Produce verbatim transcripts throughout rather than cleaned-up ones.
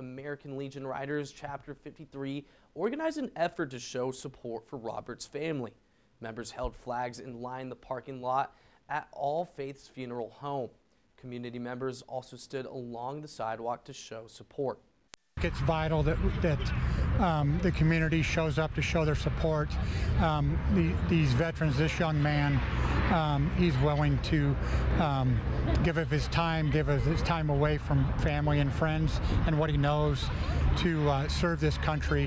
American Legion Riders Chapter fifty-three organized an effort to show support for Robert's family. Members held flags and lined the parking lot at All Faiths Funeral Home. Community members also stood along the sidewalk to show support. It's vital that that um, the community shows up to show their support. Um, the, these veterans, this young man, um, he's willing to um, give of his time, give of his time away from family and friends and what he knows to uh, serve this country.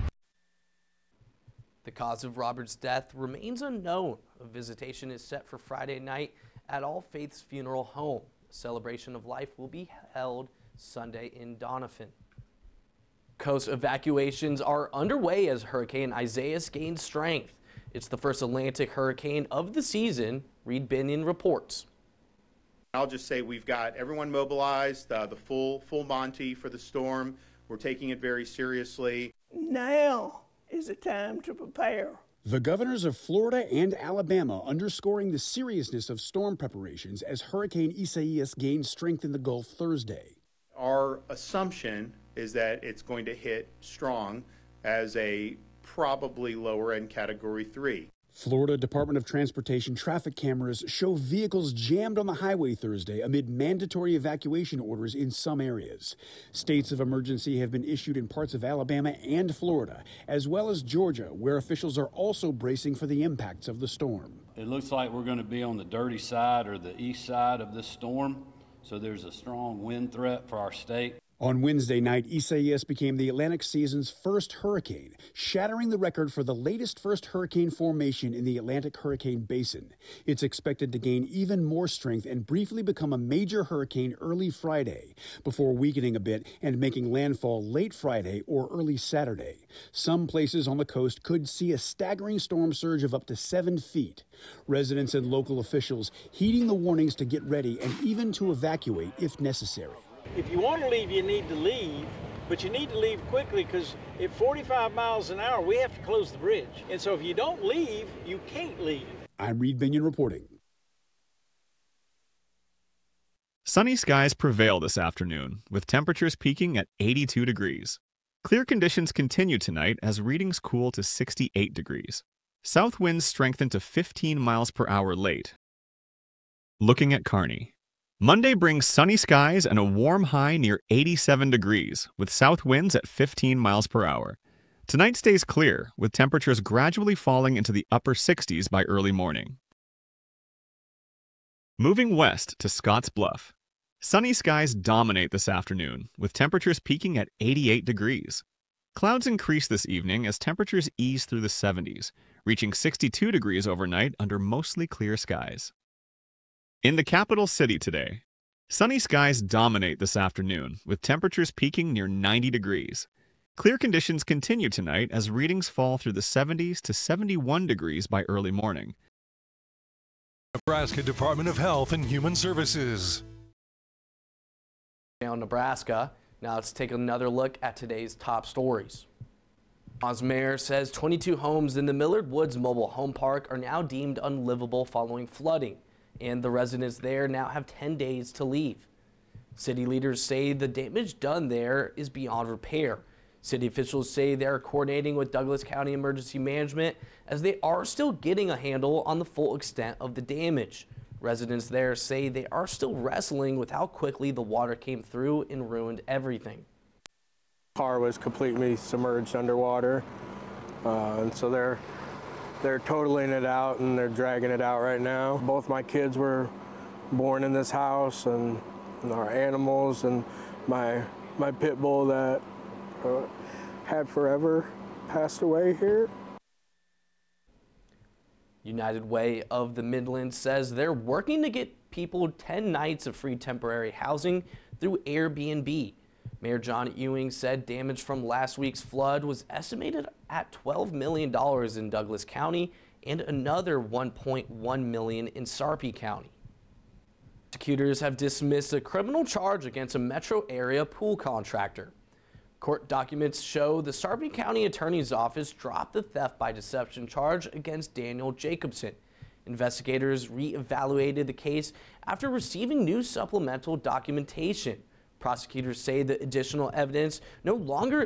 The cause of Robert's death remains unknown. A visitation is set for Friday night at All Faiths Funeral Home. A celebration of life will be held Sunday in Doniphan. Coast evacuations are underway as Hurricane Isaias gains strength. It's the first Atlantic hurricane of the season. Reed Binion reports. I'll just say we've got everyone mobilized, uh, the full full Monty for the storm. We're taking it very seriously. Now is the time to prepare. The governors of Florida and Alabama underscoring the seriousness of storm preparations as Hurricane Isaias gains strength in the Gulf Thursday. Our assumption is that it's going to hit strong as a probably lower end category three. Florida Department of Transportation traffic cameras show vehicles jammed on the highway Thursday amid mandatory evacuation orders in some areas. States of emergency have been issued in parts of Alabama and Florida, as well as Georgia, where officials are also bracing for the impacts of the storm. It looks like we're going to be on the dirty side or the east side of this storm, so there's a strong wind threat for our state. On Wednesday night, Isaias became the Atlantic season's first hurricane, shattering the record for the latest first hurricane formation in the Atlantic Hurricane Basin. It's expected to gain even more strength and briefly become a major hurricane early Friday, before weakening a bit and making landfall late Friday or early Saturday. Some places on the coast could see a staggering storm surge of up to seven feet. Residents and local officials heeding the warnings to get ready and even to evacuate if necessary. If you want to leave, you need to leave, but you need to leave quickly because at forty-five miles an hour, we have to close the bridge. And so if you don't leave, you can't leave. I'm Reed Binion reporting. Sunny skies prevail this afternoon, with temperatures peaking at eighty-two degrees. Clear conditions continue tonight as readings cool to sixty-eight degrees. South winds strengthen to fifteen miles per hour late. Looking at Kearney. Monday brings sunny skies and a warm high near eighty-seven degrees, with south winds at fifteen miles per hour. Tonight stays clear, with temperatures gradually falling into the upper sixties by early morning. Moving west to Scotts Bluff. Sunny skies dominate this afternoon, with temperatures peaking at eighty-eight degrees. Clouds increase this evening as temperatures ease through the seventies, reaching sixty-two degrees overnight under mostly clear skies. In the capital city today, sunny skies dominate this afternoon, with temperatures peaking near ninety degrees. Clear conditions continue tonight as readings fall through the seventies to seventy-one degrees by early morning. Nebraska Department of Health and Human Services. Now Nebraska. Now let's take another look at today's top stories. Oz mayor says twenty-two homes in the Millard Woods Mobile Home Park are now deemed unlivable following flooding, and the residents there now have ten days to leave. City leaders say the damage done there is beyond repair. City officials say they are coordinating with Douglas County Emergency Management as they are still getting a handle on the full extent of the damage. Residents there say they are still wrestling with how quickly the water came through and ruined everything. The car was completely submerged underwater, uh, and so they're They're totaling it out and they're dragging it out right now. Both my kids were born in this house, and, and our animals, and my my pit bull that uh, had forever passed away here. United Way of the Midlands says they're working to get people ten nights of free temporary housing through Airbnb. Mayor John Ewing said damage from last week's flood was estimated at twelve million dollars in Douglas County and another one point one million dollars in Sarpy County. Prosecutors have dismissed a criminal charge against a metro area pool contractor. Court documents show the Sarpy County Attorney's Office dropped the theft by deception charge against Daniel Jacobson. Investigators re-evaluated the case after receiving new supplemental documentation. Prosecutors say the additional evidence no longer